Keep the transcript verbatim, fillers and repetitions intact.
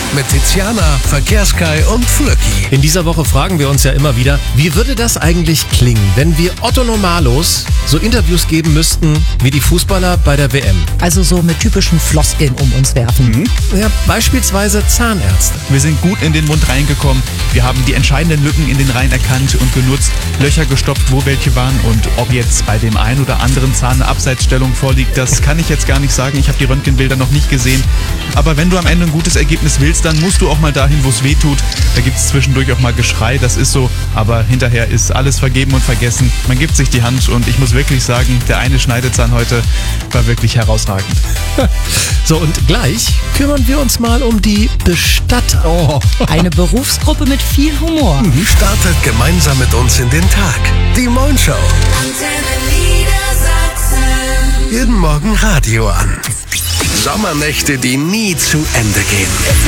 mit Tiziana, Verkehrskai und Flöcki. In dieser Woche fragen wir uns ja immer wieder, wie würde das eigentlich klingen, wenn wir Otto Normalos so Interviews geben müssten wie die Fußballer bei der W M? Also so mit typischen Floskeln um uns werfen. Mhm. Ja, beispielsweise Zahnärzte. Wir sind gut in den Mund reingekommen. Wir haben die entscheidenden Lücken in den Reihen erkannt und genutzt, Löcher gestopft, wo welche waren. Und ob jetzt bei dem einen oder anderen Zahn eine Abseitsstellung vorliegt, das kann ich jetzt gar nicht sagen. Ich habe die Röntgenbilder noch nicht gesehen. Aber wenn du am Ende ein gutes Ergebnis willst, dann musst du auch mal dahin, wo es weh tut. Da gibt es zwischendurch auch mal Geschrei, das ist so. Aber hinterher ist alles vergeben und vergessen. Man gibt sich die Hand und ich muss wirklich sagen, der eine Schneidezahn heute war wirklich herausragend. So, und gleich kümmern wir uns mal um die Bestatter. Oh. Eine Berufsgruppe mit viel Humor. Startet gemeinsam mit uns in den Tag. Die Moin Show. Jeden Morgen Radio an. Sommernächte, die nie zu Ende gehen.